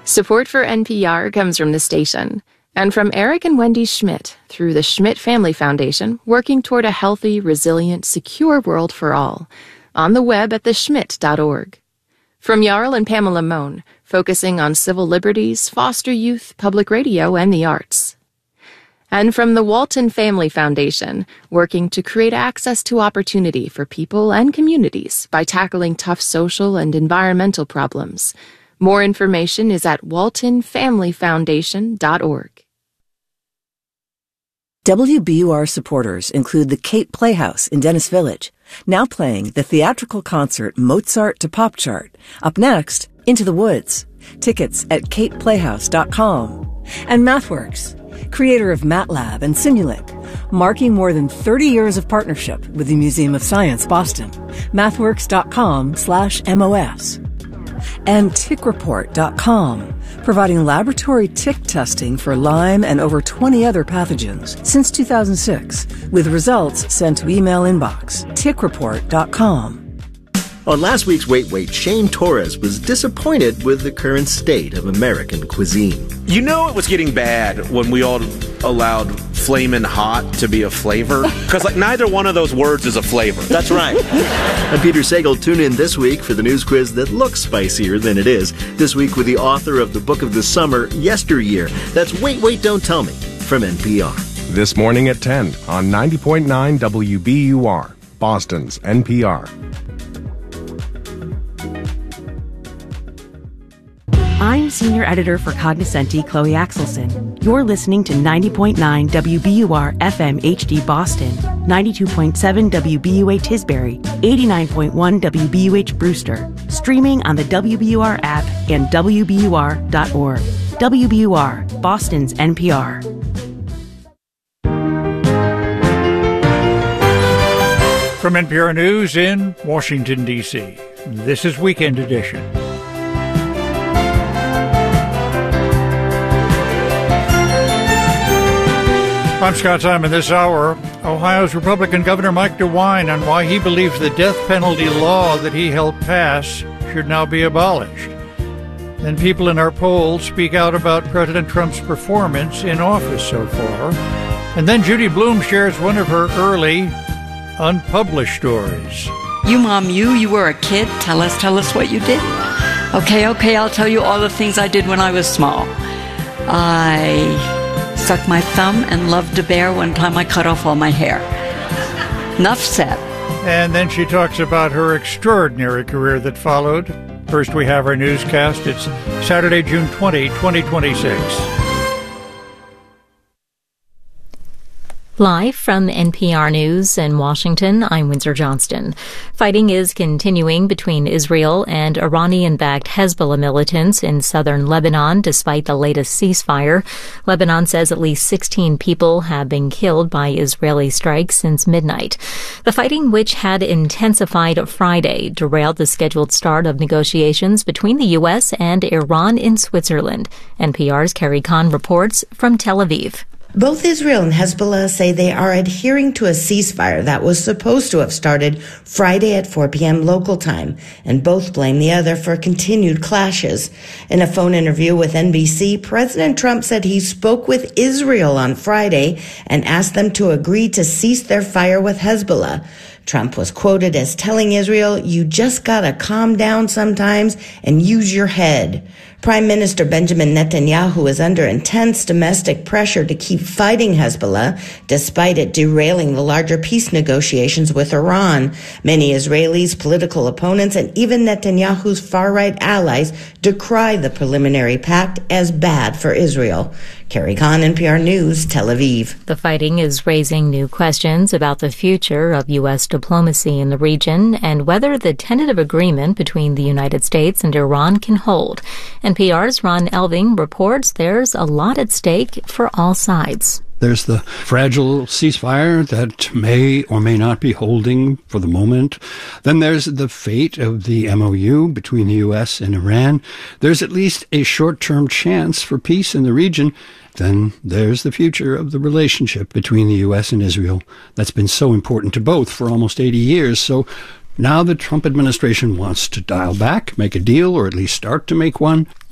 Support for NPR comes from the station and from Eric and Wendy Schmidt through the Schmidt Family Foundation, working toward a healthy, resilient, secure world for all. On the web at theschmidt.org. From Jarl and Pamela Mohn, focusing on civil liberties, foster youth, public radio, and the arts. And from the Walton Family Foundation, working to create access to opportunity for people and communities by tackling tough social and environmental problems. More information is at waltonfamilyfoundation.org. WBUR supporters include the Cape Playhouse in Dennis Village, now playing the theatrical concert Mozart to Pop Chart. Up next, Into the Woods. Tickets at capeplayhouse.com. And MathWorks, creator of MATLAB and Simulink, marking more than 30 years of partnership with the Museum of Science, Boston. MathWorks.com/MOS. And TickReport.com, providing laboratory tick testing for Lyme and over 20 other pathogens since 2006, with results sent to email inbox. TickReport.com. On last week's Wait Wait, Shane Torres was disappointed with the current state of American cuisine. You know it was getting bad when we all allowed flamin' hot to be a flavor? Because, neither one of those words is a flavor. That's right. I'm Peter Sagal. Tune in this week for the news quiz that looks spicier than it is. This week with the author of the book of the summer, Yesteryear. That's Wait Wait, Don't Tell Me from NPR. This morning at 10 on 90.9 WBUR, Boston's NPR. I'm Senior Editor for Cognoscenti, Chloe Axelson. You're listening to 90.9 WBUR FM HD Boston, 92.7 WBUH Tisbury, 89.1 WBUH Brewster, streaming on the WBUR app and WBUR.org. WBUR, Boston's NPR. From NPR News in Washington, D.C., this is Weekend Edition. I'm Scott Simon. This hour, Ohio's Republican Governor Mike DeWine on why he believes the death penalty law that he helped pass should now be abolished. Then people in our polls speak out about President Trump's performance in office so far. And then Judy Blume shares one of her early, unpublished stories. You, Mom, you were a kid. Tell us what you did. Okay, I'll tell you all the things I did when I was small. I stuck my thumb and loved a bear. One time I cut off all my hair. Enough said. And then she talks about her extraordinary career that followed. First, we have our newscast. It's Saturday, June 20, 2026. Live from NPR News in Washington, I'm Windsor Johnston. Fighting is continuing between Israel and Iranian-backed Hezbollah militants in southern Lebanon despite the latest ceasefire. Lebanon says at least 16 people have been killed by Israeli strikes since midnight. The fighting, which had intensified Friday, derailed the scheduled start of negotiations between the U.S. and Iran in Switzerland. NPR's Carrie Kahn reports from Tel Aviv. Both Israel and Hezbollah say they are adhering to a ceasefire that was supposed to have started Friday at 4 p.m. local time, and both blame the other for continued clashes. In a phone interview with NBC, President Trump said he spoke with Israel on Friday and asked them to agree to cease their fire with Hezbollah. Trump was quoted as telling Israel, "You just gotta calm down sometimes and use your head." Prime Minister Benjamin Netanyahu is under intense domestic pressure to keep fighting Hezbollah, despite it derailing the larger peace negotiations with Iran. Many Israelis, political opponents, and even Netanyahu's far-right allies decry the preliminary pact as bad for Israel. Carrie Kahn, NPR News, Tel Aviv. The fighting is raising new questions about the future of U.S. diplomacy in the region and whether the tentative agreement between the United States and Iran can hold. NPR's Ron Elving reports there's a lot at stake for all sides. There's the fragile ceasefire that may or may not be holding for the moment. Then there's the fate of the MOU between the U.S. and Iran. There's at least a short-term chance for peace in the region. Then there's the future of the relationship between the U.S. and Israel that's been so important to both for almost 80 years. So now the Trump administration wants to dial back, make a deal, or at least start to make one.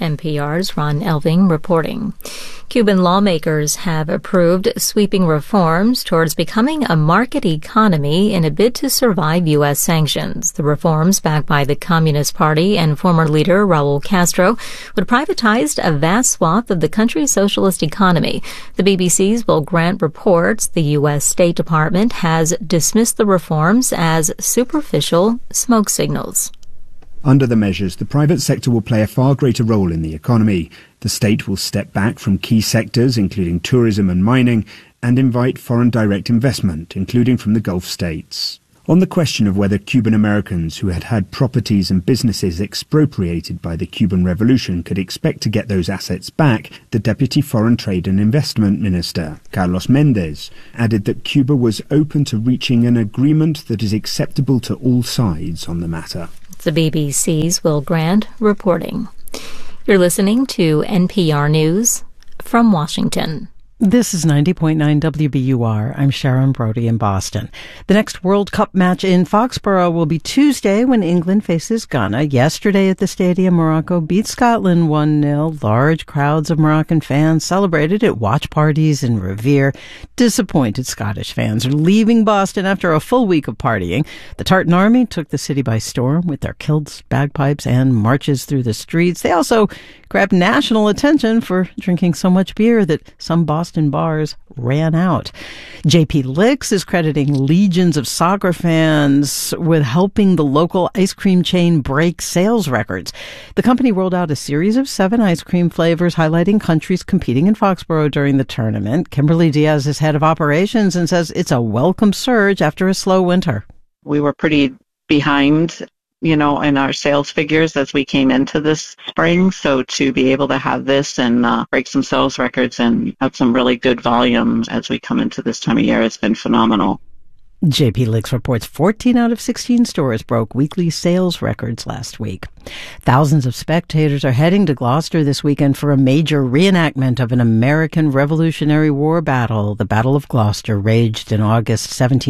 NPR's Ron Elving reporting. Cuban lawmakers have approved sweeping reforms towards becoming a market economy in a bid to survive U.S. sanctions. The reforms, backed by the Communist Party and former leader Raul Castro, would privatize a vast swath of the country's socialist economy. The BBC's Will Grant reports the U.S. State Department has dismissed the reforms as superficial smoke signals. Under the measures, the private sector will play a far greater role in the economy. The state will step back from key sectors, including tourism and mining, and invite foreign direct investment, including from the Gulf states. On the question of whether Cuban Americans who had had properties and businesses expropriated by the Cuban Revolution could expect to get those assets back, the Deputy Foreign Trade and Investment Minister, Carlos Mendez, added that Cuba was open to reaching an agreement that is acceptable to all sides on the matter. The BBC's Will Grant reporting. You're listening to NPR News from Washington. This is 90.9 WBUR. I'm Sharon Brody in Boston. The next World Cup match in Foxborough will be Tuesday when England faces Ghana. Yesterday at the stadium, Morocco beat Scotland 1-0. Large crowds of Moroccan fans celebrated at watch parties in Revere. Disappointed Scottish fans are leaving Boston after a full week of partying. The Tartan Army took the city by storm with their kilts, bagpipes, and marches through the streets. They also grabbed national attention for drinking so much beer that some Boston bars ran out. J.P. Licks is crediting legions of soccer fans with helping the local ice cream chain break sales records. The company rolled out a series of 7 ice cream flavors highlighting countries competing in Foxborough during the tournament. Kimberly Diaz is head of operations and says it's a welcome surge after a slow winter. We were pretty behind in our sales figures as we came into this spring. So to be able to have this and break some sales records and have some really good volume as we come into this time of year has been phenomenal. J.P. Licks reports 14 out of 16 stores broke weekly sales records last week. Thousands of spectators are heading to Gloucester this weekend for a major reenactment of an American Revolutionary War battle. The Battle of Gloucester raged in August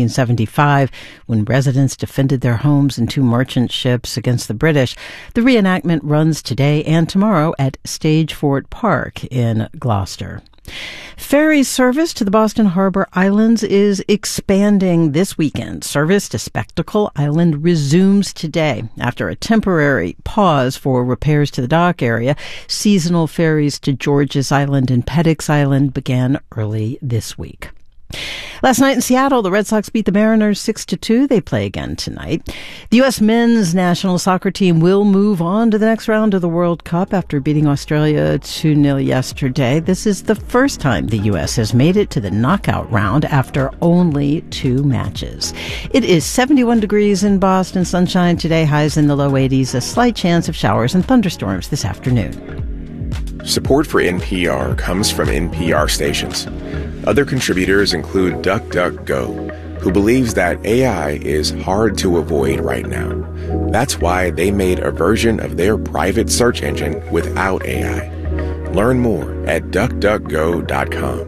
1775 when residents defended their homes and 2 merchant ships against the British. The reenactment runs today and tomorrow at Stagefort Park in Gloucester. Ferry service to the Boston Harbor Islands is expanding this weekend. Service to Spectacle Island resumes today. After a temporary pause for repairs to the dock area, seasonal ferries to Georges Island and Peddix Island began early this week. Last night in Seattle, the Red Sox beat the Mariners 6-2. They play again tonight. The U.S. men's national soccer team will move on to the next round of the World Cup after beating Australia 2-0 yesterday. This is the first time the U.S. has made it to the knockout round after only 2 matches. It is 71 degrees in Boston, sunshine today, highs in the low 80s, a slight chance of showers and thunderstorms this afternoon. Support for NPR comes from NPR stations. Other contributors include DuckDuckGo, who believes that AI is hard to avoid right now. That's why they made a version of their private search engine without AI. Learn more at DuckDuckGo.com.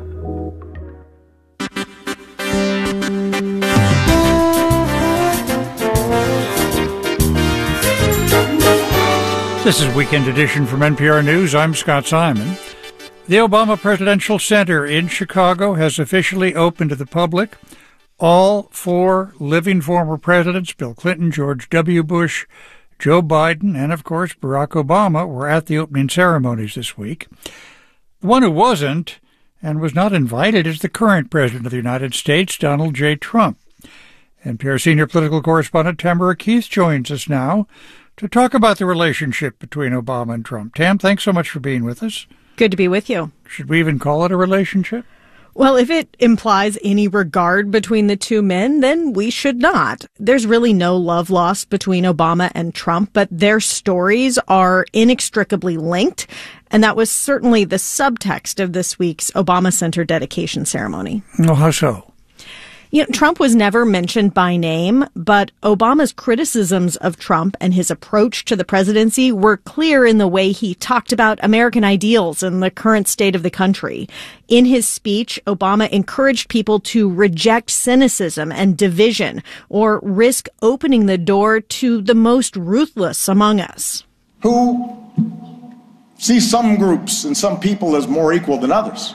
This is Weekend Edition from NPR News. I'm Scott Simon. The Obama Presidential Center in Chicago has officially opened to the public. All 4 living former presidents, Bill Clinton, George W. Bush, Joe Biden, and, of course, Barack Obama, were at the opening ceremonies this week. The one who wasn't and was not invited is the current president of the United States, Donald J. Trump. NPR senior political correspondent Tamara Keith joins us now to talk about the relationship between Obama and Trump. Tam, thanks so much for being with us. Good to be with you. Should we even call it a relationship? Well, if it implies any regard between the 2 men, then we should not. There's really no love lost between Obama and Trump, but their stories are inextricably linked. And that was certainly the subtext of this week's Obama Center dedication ceremony. Oh, how so? Trump was never mentioned by name, but Obama's criticisms of Trump and his approach to the presidency were clear in the way he talked about American ideals and the current state of the country. In his speech, Obama encouraged people to reject cynicism and division or risk opening the door to the most ruthless among us. Who see some groups and some people as more equal than others,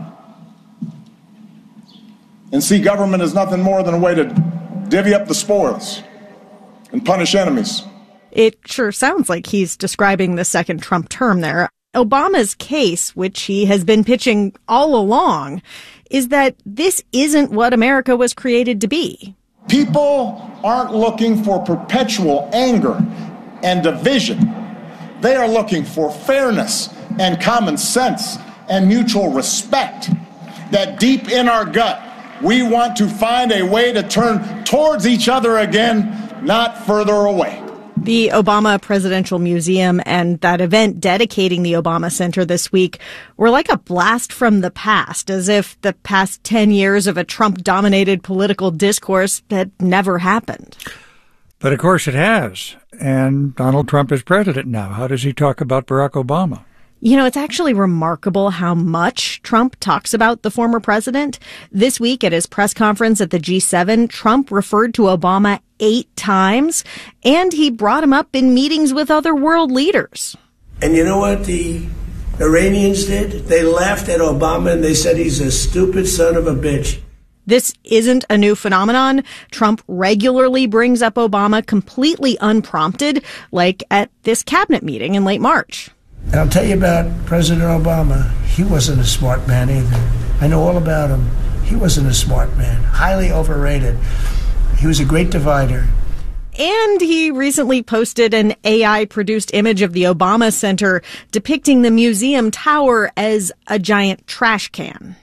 and see government as nothing more than a way to divvy up the spoils and punish enemies. It sure sounds like he's describing the second Trump term there. Obama's case, which he has been pitching all along, is that this isn't what America was created to be. People aren't looking for perpetual anger and division. They are looking for fairness and common sense and mutual respect. That deep in our gut, we want to find a way to turn towards each other again, not further away. The Obama Presidential Museum and that event dedicating the Obama Center this week were like a blast from the past, as if the past 10 years of a Trump-dominated political discourse had never happened. But of course it has. And Donald Trump is president now. How does he talk about Barack Obama? You know, it's actually remarkable how much Trump talks about the former president. This week at his press conference at the G7, Trump referred to Obama 8 times, and he brought him up in meetings with other world leaders. And you know what the Iranians did? They laughed at Obama and they said he's a stupid son of a bitch. This isn't a new phenomenon. Trump regularly brings up Obama completely unprompted, like at this cabinet meeting in late March. And I'll tell you about President Obama. He wasn't a smart man either. I know all about him. He wasn't a smart man. Highly overrated. He was a great divider. And he recently posted an AI-produced image of the Obama Center depicting the museum tower as a giant trash can.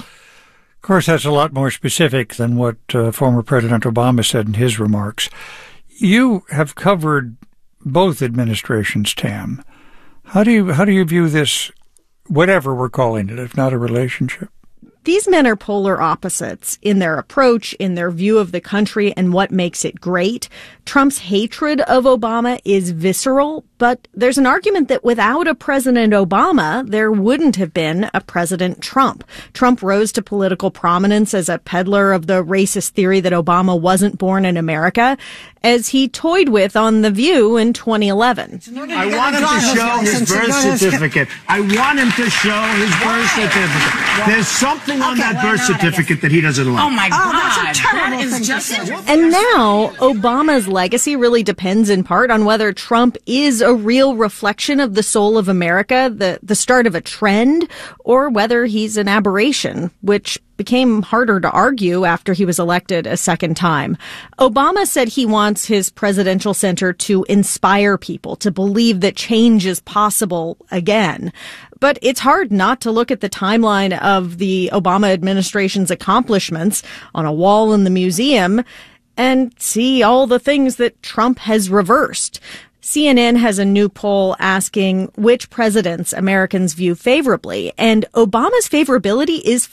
Of course, that's a lot more specific than what former President Obama said in his remarks. You have covered both administrations, Tam. How do you view this, whatever we're calling it, if not a relationship? These men are polar opposites in their approach, in their view of the country and what makes it great. Trump's hatred of Obama is visceral, but there's an argument that without a President Obama, there wouldn't have been a President Trump. Trump rose to political prominence as a peddler of the racist theory that Obama wasn't born in America, as he toyed with on The View in 2011. I want him to show his birth certificate. I want him to show his birth certificate. There's something on that birth certificate that he doesn't like. Oh, my God. That's a terrible thing. And now, Obama's legacy really depends in part on whether Trump is a real reflection of the soul of America, the start of a trend, or whether he's an aberration, which became harder to argue after he was elected a second time. Obama said he wants his presidential center to inspire people to believe that change is possible again. But it's hard not to look at the timeline of the Obama administration's accomplishments on a wall in the museum and see all the things that Trump has reversed. CNN has a new poll asking which presidents Americans view favorably, and Obama's favorability is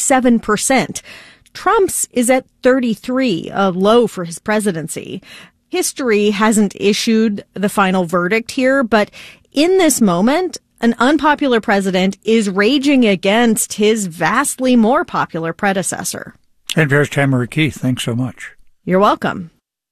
57%. Trump's is at 33%, a low for his presidency. History hasn't issued the final verdict here, but in this moment, an unpopular president is raging against his vastly more popular predecessor. NPR's Tamara Keith, thanks so much. You're welcome.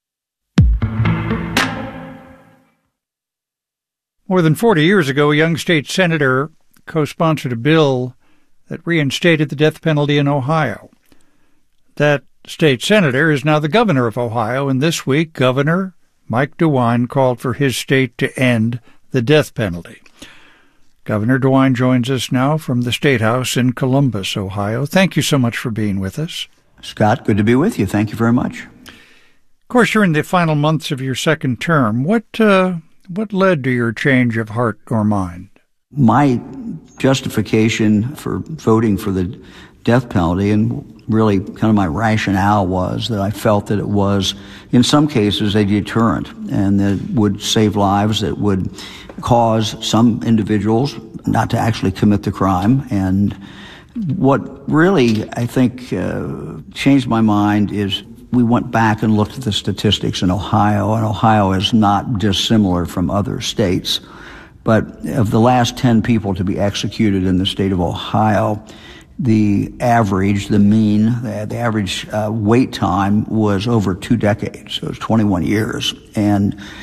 More than 40 years ago, a young state senator co-sponsored a bill that reinstated the death penalty in Ohio. That state senator is now the governor of Ohio, and this week, Governor Mike DeWine called for his state to end the death penalty. Governor DeWine joins us now from the State House in Columbus, Ohio. Thank you so much for being with us. Scott, good to be with you. Thank you very much. Of course, you're in the final months of your second term. What led to your change of heart or mind? My justification for voting for the death penalty, and really kind of my rationale, was that I felt that it was, in some cases, a deterrent, and that it would save lives, that would cause some individuals not to actually commit the crime. And what really, I think, changed my mind is we went back and looked at the statistics in Ohio, and Ohio is not dissimilar from other states. But of the last 10 people to be executed in the state of Ohio, the average, the mean, the average wait time was over 2 decades. So it was 21 years. And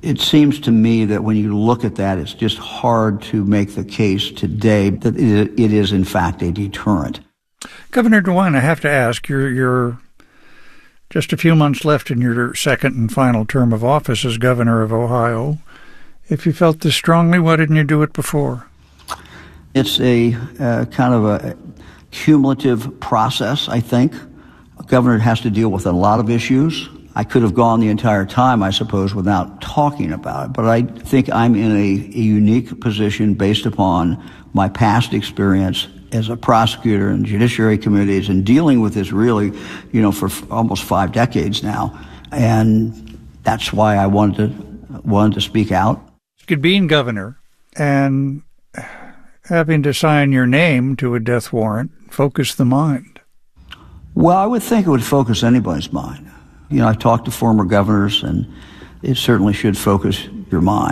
It seems to me that when you look at that, it's just hard to make the case today that it is, in fact, a deterrent. Governor DeWine, I have to ask, you're just a few months left in your second and final term of office as governor of Ohio. If you felt this strongly, why didn't you do it before? It's a kind of a cumulative process, I think. A governor has to deal with a lot of issues. I could have gone the entire time, I suppose, without talking about it, but I think I'm in a unique position based upon my past experience as a prosecutor in judiciary committees and dealing with this really, for almost 5 decades now. And that's why I wanted to speak out. Being governor and having to sign your name to a death warrant focus the mind. Well, I would think it would focus anybody's mind. I've talked to former governors, and it certainly should focus your mind.